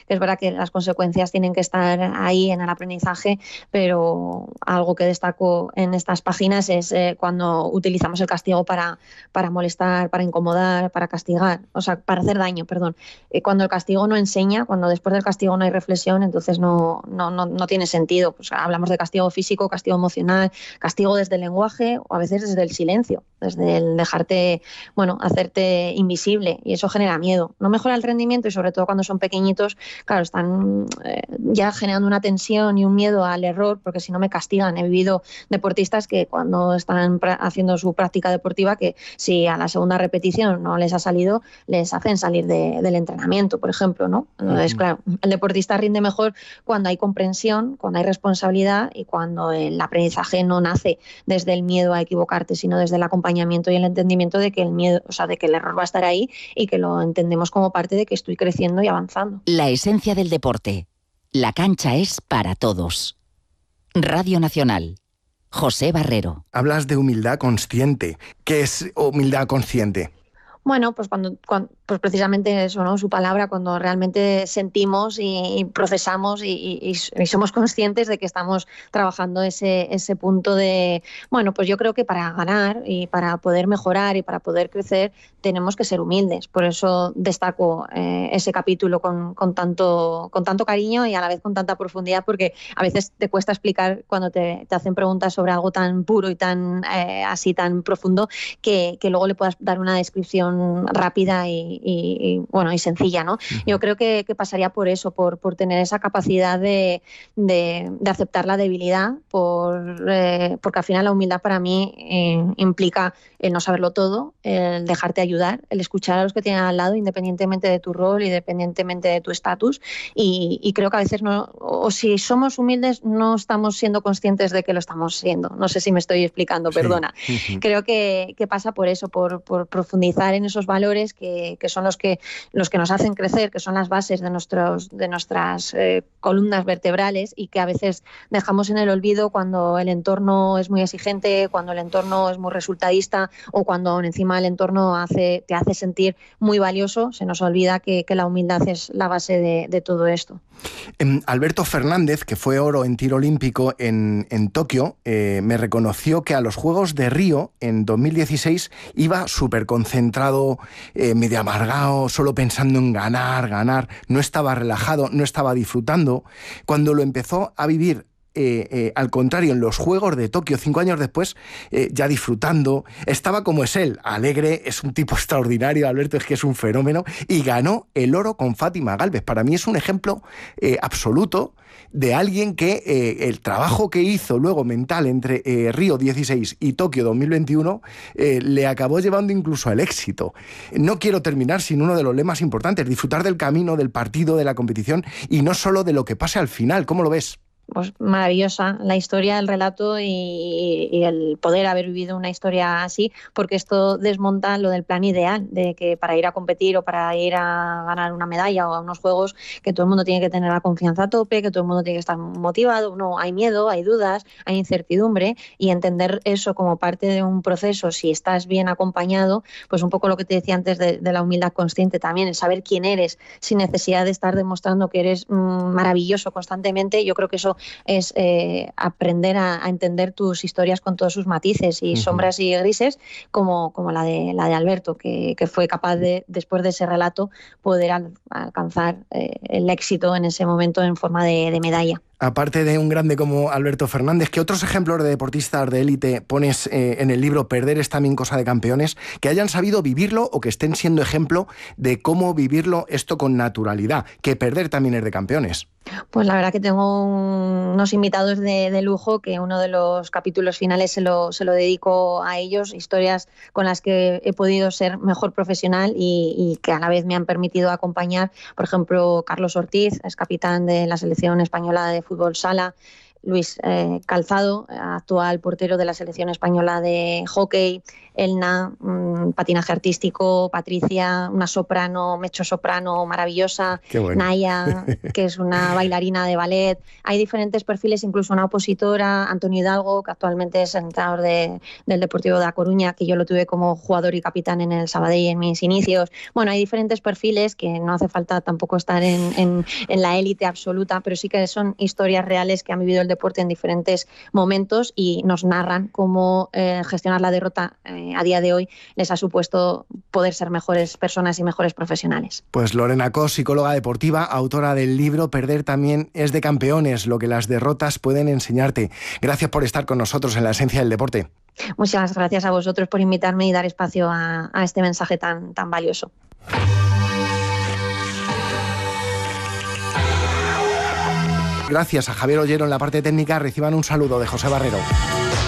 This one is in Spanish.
que es verdad que las consecuencias tienen que estar ahí en el aprendizaje, pero algo que destaco en estas páginas es cuando utilizamos el castigo para molestar, para incomodar, para castigar, o sea, para hacer daño, perdón. Cuando el castigo no enseña, cuando después del castigo no hay reflexión, entonces no tiene sentido. Pues hablamos de castigo físico, castigo emocional, castigo desde el lenguaje o a veces desde el silencio, desde el dejarte, hacerte invisible, y eso genera miedo. No mejora el rendimiento y sobre todo cuando son pequeñitos, claro, están ya generando una tensión y un miedo al error, porque si no me castigan. He vivido deportistas que cuando están haciendo su práctica deportiva, que si a la segunda repetición no les ha salido, les hacen salir del entrenamiento, por ejemplo, ¿no? Entonces, claro, el deportista rinde mejor cuando hay comprensión, cuando hay responsabilidad y cuando el aprendizaje no nace desde el miedo a equivocarte, sino desde el acompañamiento y el entendimiento de que el miedo, o sea, de que el error va a estar ahí y que lo entendemos como parte de que estoy creciendo y avanzando. La esencia del deporte. La cancha es para todos. Radio Nacional. José Barrero. Hablas de humildad consciente. ¿Qué es humildad consciente? Bueno, pues pues precisamente eso, ¿no? Su palabra, cuando realmente sentimos y procesamos y somos conscientes de que estamos trabajando ese punto de, pues yo creo que para ganar y para poder mejorar y para poder crecer tenemos que ser humildes. Por eso destaco ese capítulo con tanto cariño y a la vez con tanta profundidad, porque a veces te cuesta explicar cuando te hacen preguntas sobre algo tan puro y tan así tan profundo que luego le puedas dar una descripción rápida y sencilla, ¿no? Yo creo que pasaría por eso, por tener esa capacidad de aceptar la debilidad, porque al final la humildad para mí implica el no saberlo todo, el dejarte ayudar, el escuchar a los que tienen al lado, independientemente de tu rol, independientemente de tu estatus, y creo que a veces o si somos humildes no estamos siendo conscientes de que lo estamos siendo. No sé si me estoy explicando, perdona. Sí. Creo que pasa por eso, por profundizar en esos valores que son los que nos hacen crecer, que son las bases de nuestras columnas vertebrales, y que a veces dejamos en el olvido cuando el entorno es muy exigente, cuando el entorno es muy resultadista o cuando encima el entorno te hace sentir muy valioso. Se nos olvida que la humildad es la base de todo esto. Alberto Fernández, que fue oro en tiro olímpico en Tokio, me reconoció que a los Juegos de Río en 2016 iba súper concentrado, medio amargado, solo pensando en ganar, no estaba relajado, no estaba disfrutando. Cuando lo empezó a vivir al contrario, en los Juegos de Tokio, 5 años después, ya disfrutando, estaba como es él, alegre, es un tipo extraordinario, Alberto, es que es un fenómeno, y ganó el oro con Fátima Gálvez. Para mí es un ejemplo absoluto de alguien que el trabajo que hizo luego mental entre Río 16 y Tokio 2021 le acabó llevando incluso al éxito. No quiero terminar sin uno de los lemas importantes: disfrutar del camino, del partido, de la competición, y no solo de lo que pase al final. ¿Cómo lo ves? Pues maravillosa la historia, el relato y el poder haber vivido una historia así, porque esto desmonta lo del plan ideal, de que para ir a competir o para ir a ganar una medalla o a unos juegos, que todo el mundo tiene que tener la confianza a tope, que todo el mundo tiene que estar motivado. No, hay miedo, hay dudas, hay incertidumbre, y entender eso como parte de un proceso, si estás bien acompañado, pues un poco lo que te decía antes de la humildad consciente también, el saber quién eres sin necesidad de estar demostrando que eres maravilloso constantemente. Yo creo que eso es aprender a entender tus historias con todos sus matices y sombras y grises, como la de Alberto, que fue capaz de, después de ese relato, poder alcanzar el éxito en ese momento en forma de medalla. Aparte de un grande como Alberto Fernández, ¿qué otros ejemplos de deportistas de élite pones en el libro Perder es también cosa de campeones, que hayan sabido vivirlo o que estén siendo ejemplo de cómo vivirlo esto con naturalidad? Que perder también es de campeones. Pues la verdad que tengo unos invitados de lujo, que uno de los capítulos finales se lo dedico a ellos, historias con las que he podido ser mejor profesional y que a la vez me han permitido acompañar. Por ejemplo, Carlos Ortiz es capitán de la selección española de fútbol sala, Luis Calzado, actual portero de la selección española de hockey, Elna, patinaje artístico, Patricia, una soprano, mezzosoprano maravillosa, bueno. Naya, que es una bailarina de ballet. Hay diferentes perfiles, incluso una opositora, Antonio Hidalgo, que actualmente es entrenador del Deportivo de A Coruña, que yo lo tuve como jugador y capitán en el Sabadell en mis inicios. Bueno, hay diferentes perfiles que no hace falta tampoco estar en la élite absoluta, pero sí que son historias reales que han vivido el deporte en diferentes momentos y nos narran cómo gestionar la derrota a día de hoy les ha supuesto poder ser mejores personas y mejores profesionales. Pues Lorena Cos, psicóloga deportiva, autora del libro Perder también es de campeones, lo que las derrotas pueden enseñarte. Gracias por estar con nosotros en La Esencia del Deporte. Muchas gracias a vosotros por invitarme y dar espacio a este mensaje tan valioso. Gracias a Javier Ollero en la parte técnica. Reciban un saludo de José Barrero.